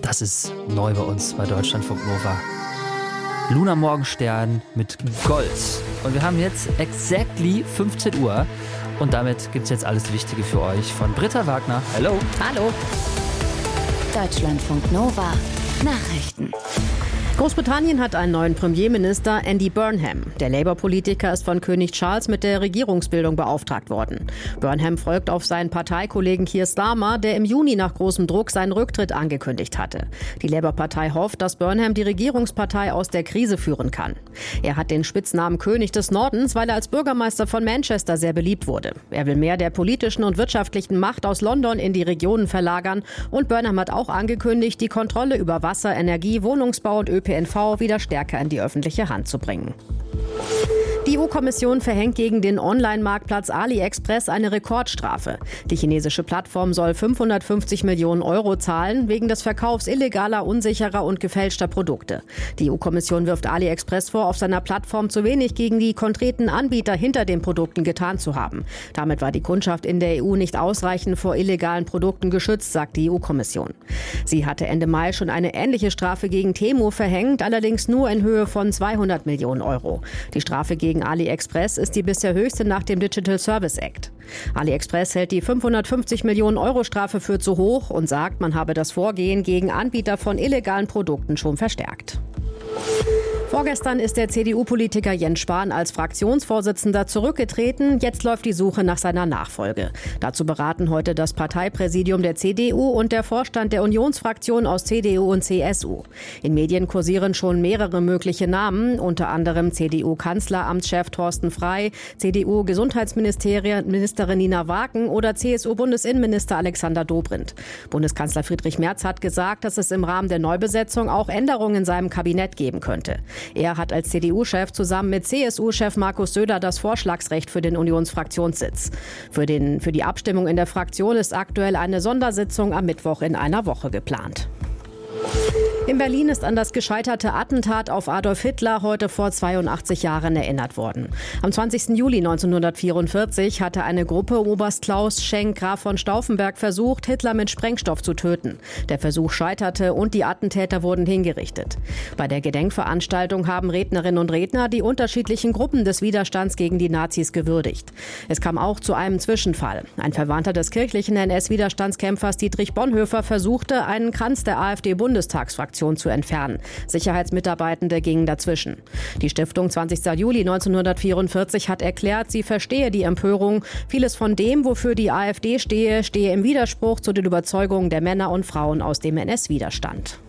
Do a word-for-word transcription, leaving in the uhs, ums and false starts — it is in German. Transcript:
Das ist neu bei uns bei Deutschlandfunk Nova. Luna Morgenstern mit Gold. Und wir haben jetzt exactly fünfzehn Uhr. Und damit gibt es jetzt alles Wichtige für euch von Britta Wagner. Hallo. Hallo. Deutschlandfunk Nova. Nachrichten. Großbritannien hat einen neuen Premierminister, Andy Burnham. Der Labour-Politiker ist von König Charles mit der Regierungsbildung beauftragt worden. Burnham folgt auf seinen Parteikollegen Keir Starmer, der im Juni nach großem Druck seinen Rücktritt angekündigt hatte. Die Labour-Partei hofft, dass Burnham die Regierungspartei aus der Krise führen kann. Er hat den Spitznamen König des Nordens, weil er als Bürgermeister von Manchester sehr beliebt wurde. Er will mehr der politischen und wirtschaftlichen Macht aus London in die Regionen verlagern. Und Burnham hat auch angekündigt, die Kontrolle über Wasser, Energie, Wohnungsbau und Ö P N V wieder stärker in die öffentliche Hand zu bringen. Die E U-Kommission verhängt gegen den Online-Marktplatz AliExpress eine Rekordstrafe. Die chinesische Plattform soll fünfhundertfünfzig Millionen Euro zahlen, wegen des Verkaufs illegaler, unsicherer und gefälschter Produkte. Die E U-Kommission wirft AliExpress vor, auf seiner Plattform zu wenig gegen die konkreten Anbieter hinter den Produkten getan zu haben. Damit war die Kundschaft in der E U nicht ausreichend vor illegalen Produkten geschützt, sagt die E U-Kommission. Sie hatte Ende Mai schon eine ähnliche Strafe gegen Temu verhängt, allerdings nur in Höhe von zweihundert Millionen Euro. Die Strafe gegen AliExpress ist die bisher höchste nach dem Digital Service Act. AliExpress hält die fünfhundertfünfzig Millionen Euro Strafe für zu hoch und sagt, man habe das Vorgehen gegen Anbieter von illegalen Produkten schon verstärkt. Vorgestern ist der C D U-Politiker Jens Spahn als Fraktionsvorsitzender zurückgetreten. Jetzt läuft die Suche nach seiner Nachfolge. Dazu beraten heute das Parteipräsidium der C D U und der Vorstand der Unionsfraktion aus C D U und C S U. In Medien kursieren schon mehrere mögliche Namen, unter anderem C D U-Kanzleramtschef Thorsten Frey, C D U-Gesundheitsministerin Nina Wagen oder C S U-Bundesinnenminister Alexander Dobrindt. Bundeskanzler Friedrich Merz hat gesagt, dass es im Rahmen der Neubesetzung auch Änderungen in seinem Kabinett geben könnte. Er hat als C D U-Chef zusammen mit C S U-Chef Markus Söder das Vorschlagsrecht für den Unionsfraktionssitz. Für, den, für die Abstimmung in der Fraktion ist aktuell eine Sondersitzung am Mittwoch in einer Woche geplant. In Berlin ist an das gescheiterte Attentat auf Adolf Hitler heute vor zweiundachtzig Jahren erinnert worden. Am zwanzigsten Juli neunzehnhundertvierundvierzig hatte eine Gruppe Oberst Klaus Schenk Graf von Stauffenberg versucht, Hitler mit Sprengstoff zu töten. Der Versuch scheiterte und die Attentäter wurden hingerichtet. Bei der Gedenkveranstaltung haben Rednerinnen und Redner die unterschiedlichen Gruppen des Widerstands gegen die Nazis gewürdigt. Es kam auch zu einem Zwischenfall. Ein Verwandter des kirchlichen N S-Widerstandskämpfers Dietrich Bonhoeffer versuchte, einen Kranz der AfD-Bundestagsfraktion zu entfernen. Sicherheitsmitarbeitende gingen dazwischen. Die Stiftung zwanzigsten Juli neunzehnhundertvierundvierzig hat erklärt, sie verstehe die Empörung. Vieles von dem, wofür die AfD stehe, stehe im Widerspruch zu den Überzeugungen der Männer und Frauen aus dem N S-Widerstand.